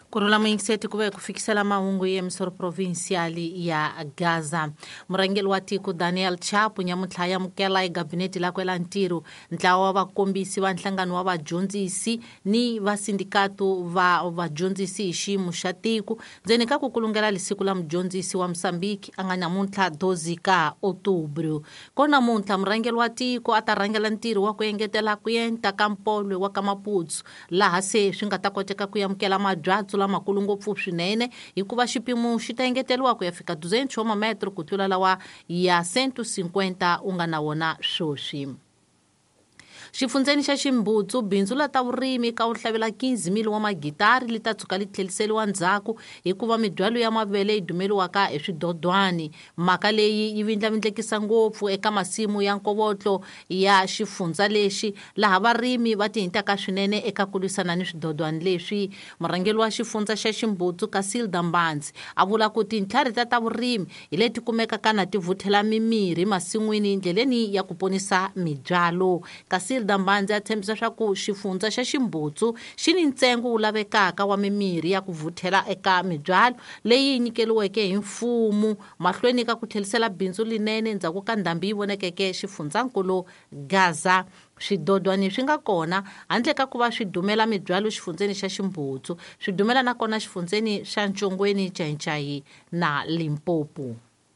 Kurula muingiseti kuve kufikisela mahungu ya misoro provinciali ya Gaza. Murangeli wa tiko Daniel Chapo nyamutlha yamukela egabineti lakwe la ntirho ntlawa wa vakombisi va nhlangano wa vadyondzisi ni vasindikato va vadyondzisi hi xiyimo xa tiko ndzeni ka ku kulungela lisiku la mudyondzisi wa Msambiki a nga namuntlha 12 ka Otubro. Ko namuntlha murangeli wa tiko a ta rhangela ntirho wa ku engetela ku yenta ka mpolwe wa ka Maputsu laha se swi nga ta koteka ku yamukela mabyatso lamakulu ngopfu swinene hikuva xipimo xi ta engeteliwa ku ya fika 200 wa mametro ku tlula lawa ya 150 u nga na wona swoswi. Xifundzeni xa Ximbutsu bindzu la ta vurimi ka u hlavela 15 mil wa magitari li ta tshuka li tlheliseliwa ndzhaku hikuva mibyalo ya mavele yi dumeliwaka hi swidodwana. Mhaka leyi yi vindlavindlekisa ngopfu eka masimu ya nkovotlo ya xifundza lexi laha varimi va tihintaka swinene eka ku lwisana ni swidodwana leswi. Murhangeli wa xifundza xa Ximbutsu Kasilda Mbanzi a vula ku tintlhari ta vurimi hi leti kumekaka na ti vuthela mimirhi masin'wini ndleleni ya ku ponisa mibyalo. Kasilda Mbanzi a tshembisa swa ku xifundza xa Ximbutsu xi ni ntsengo wu lavekaka wa mimirhi ya ku vuthela eka mibyalo leyi nyikeliweke hi mfumo mahlweni ka ku tlhelisela bindzu linene ndzhaku ka ndhambi yi vonekeke xifundzankulu Gaza. Swidodwana swi nga kona handle ka ku va swi dumela mibyalo xifundzeni xa Ximbutsu, swi dumela na kona xifundzeni xa Nchongweni, Chaichayi na Limpopo.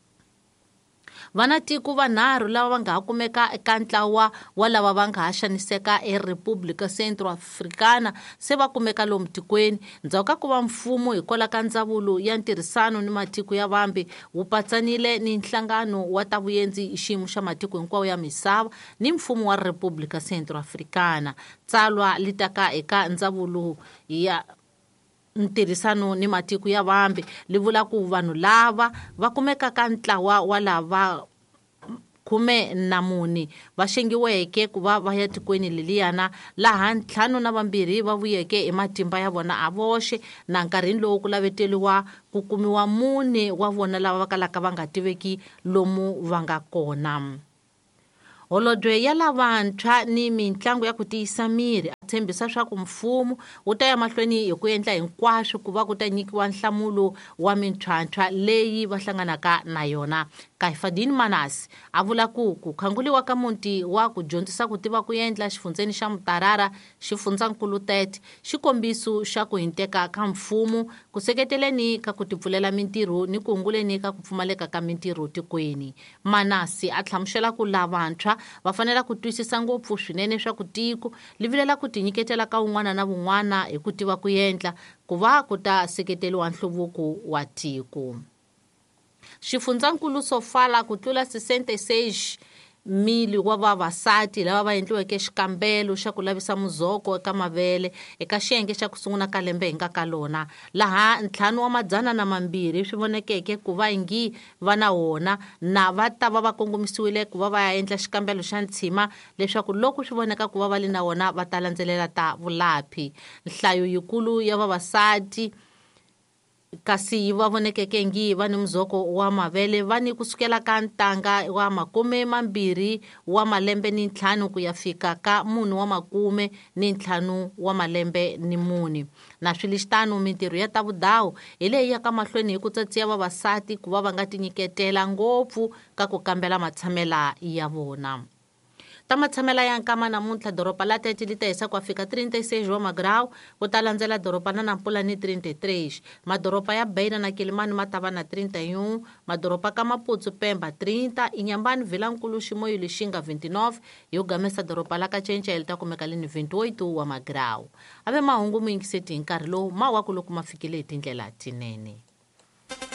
Vanatiko vanharhu lava va nga ha kumeka eka ntlawa wa lava va nga ha xaniseka eRepública Centro-Africana se va kumeka lomu tikweni ndzhaku ka ku va mfumo hi kola ka ndzawulo ya ntirhisano ni matiko ya vambe wu patsanile ni nhlangano wa ta vuyenzi hi xiyimo xa matiko hinkwawo ya misava ni mfumo wa República Centro-Africana. Tsalwa li taka eka ndzawulo ya ntirhisano ni matiko ya vambe li vula ku vanhu lava va kumeka ka ntlawa wa lava 14 va xengiweke ku va ya tikweni liliyana laha 52 va vuyeke hi matimba ya vona a voxe na nkarhini lowu ku laveteliwa ku kumiwa 4 wa vona lava va kalaka va nga tiveki lomu va nga kona. Holobye ya lavantshwa ni mitlangu ya ku tiyisa miri a tshembisa swa ku mfumo wu ta ya mahlweni hi ku endla hinkwaswo ku va ku ta nyikiwa nhlamulo wa mintlhantlha leyi va hlanganaka na yona. Kaifadini Manasi a vula ku khanguliwa ka muti wa ku dyondzisa ku tiva ku endla xifundzeni xa Mutarara xifundzankulu 30 xikombiso xa ku hinteka ka mfumo ku seketeleni ka ku tipfulela mintirho ni ku hunguleni ka ku pfumaleka ka mintirho tikweni. Manasi a tlhamuxela ku lavantshwa va fanela ku twisisa ngopfu swinene swa ku tiko li vilela ku tinyiketela ka un'wana na un'wana hi ku tiva ku endla ku va ku ta seketeliwa nhluvuko wa tiko. Xifundzankulu Sofala ku tlula 66 mili wa vavasati lava va endliweke xikambelo xa ku lavisa muzoko eka mavele eka xiyenge xa ku sungula ka lembe hi nga ka lona laha 512 swi vonekeke ku va ingi va na wona na va ta va kongomisiwile ku va ya endla xikambelo xa ntshima leswaku loko swi voneka ku va li na wona va ta landzelela ta vulaphi. Nhlayo yikulu ya vavasati kasi va vonekeke ngi va ni muzoko wa mavele va ni kusukela ka ntanga wa 20 wa malembe ni 5 ku ya fika ka 45 wa malembe ni 4 na swilixtano mintirho ya ta vudawu hi leyi ya ka mahlweni hi ku tsatsiya vavasati ku va nga tinyiketela ngopfu ka ku kambela matshamela ya vona. Ta matshamela ya nkama namuntlha doropa la Tete li ta hisa ku fika 36 wa magrawu ku ta landzela doropa na Nampula ni 33, madoropa ya Beira na Kilimani ma ta va na 31, madoropa ka Maputsu Pemba 30, Inyambani Vilankulu Ximoyo lexi nga 29 yo gamesa doropa la ka Cenca li ta kumeka ni 28 wa magrawu. Ave mahungu muingiseti hi nkarhi lowu ma wa ku loko ma fikile hi tindlela tinene.